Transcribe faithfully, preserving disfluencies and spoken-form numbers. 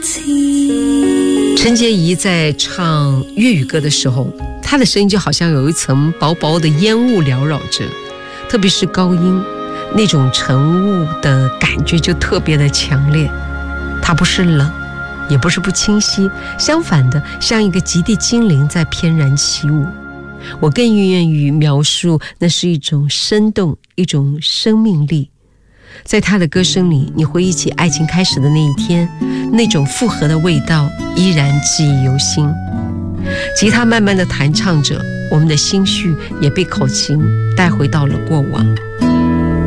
陈洁仪在唱粤语歌的时候，她的声音就好像有一层薄薄的烟雾缭绕着，特别是高音，那种晨雾的感觉就特别的强烈。它不是冷，也不是不清晰，相反的，像一个极地精灵在翩然起舞。我更愿意描述那是一种生动，一种生命力。在他的歌声里，你回忆起爱情开始的那一天，那种复合的味道依然记忆犹新。吉他慢慢地弹唱着，我们的心绪也被口琴带回到了过往。